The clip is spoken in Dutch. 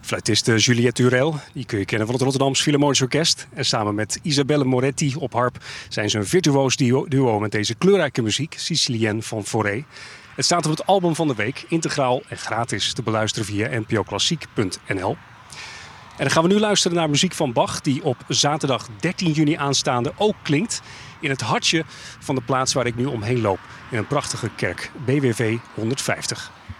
Fluitiste Juliette Durel, die kun je kennen van het Rotterdams Philharmonisch Orkest. En samen met Isabelle Moretti op harp zijn ze een virtuoos duo met deze kleurrijke muziek, Sicilienne van Fauré. Het staat op het album van de week, integraal en gratis te beluisteren via npoklassiek.nl. En dan gaan we nu luisteren naar muziek van Bach, die op zaterdag 13 juni aanstaande ook klinkt in het hartje van de plaats waar ik nu omheen loop. In een prachtige kerk, BWV 150.